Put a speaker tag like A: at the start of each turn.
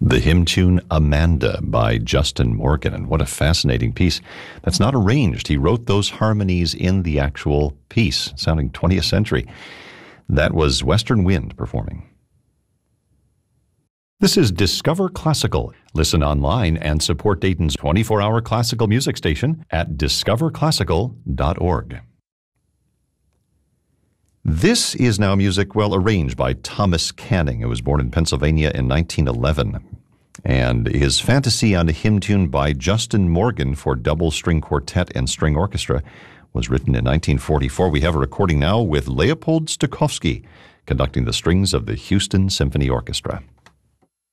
A: The hymn tune Amanda by Justin Morgan. And what a fascinating piece. That's not arranged. He wrote those harmonies in the actual piece, sounding 20th century. That was Western Wind performing. This is Discover Classical. Listen online and support Dayton's 24-hour classical music station at discoverclassical.org. This is now music, well, arranged by Thomas Canning, who was born in Pennsylvania in 1911. And his fantasy on a hymn tune by Justin Morgan for double string quartet and string orchestra was written in 1944. We have a recording now with Leopold Stokowski conducting the strings of the Houston Symphony Orchestra.